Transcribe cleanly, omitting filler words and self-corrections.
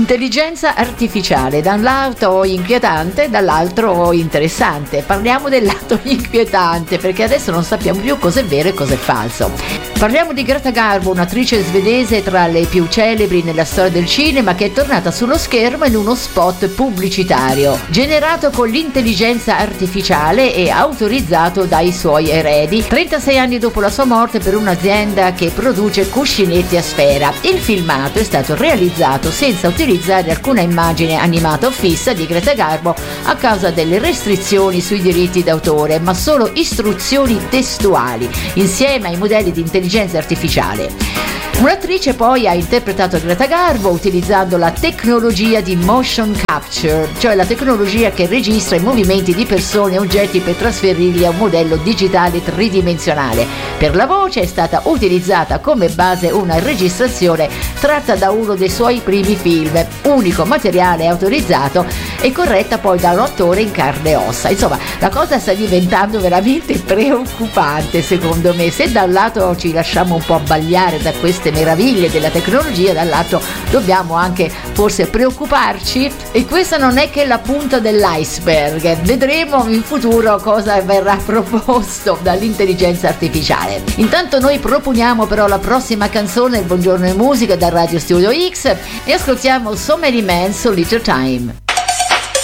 Intelligenza artificiale, da un lato inquietante, dall'altro interessante. Parliamo del lato inquietante perché adesso non sappiamo più cosa è vero e cosa è falso. Parliamo di Greta Garbo, un'attrice svedese tra le più celebri nella storia del cinema, che è tornata sullo schermo in uno spot pubblicitario generato con l'intelligenza artificiale e autorizzato dai suoi eredi 36 anni dopo la sua morte per un'azienda che produce cuscinetti a sfera. Il filmato è stato realizzato senza utilizzare alcuna immagine animata o fissa di Greta Garbo a causa delle restrizioni sui diritti d'autore, ma solo istruzioni testuali insieme ai modelli di intelligenza artificiale. Un'attrice poi ha interpretato Greta Garbo utilizzando la tecnologia di motion capture, cioè la tecnologia che registra i movimenti di persone e oggetti per trasferirli a un modello digitale tridimensionale. Per la voce è stata utilizzata come base una registrazione tratta da uno dei suoi primi film, unico materiale autorizzato e corretta poi da un attore in carne e ossa. Insomma, la cosa sta diventando veramente preoccupante secondo me. Se da un lato ci lasciamo un po' abbagliare da queste meraviglie della tecnologia, dall'altro dobbiamo anche forse preoccuparci, e questa non è che la punta dell'iceberg. Vedremo in futuro cosa verrà proposto dall'intelligenza artificiale. Intanto noi proponiamo però la prossima canzone, il Buongiorno e Musica da Radio Studio X, e ascoltiamo So Many Men, So Little Time.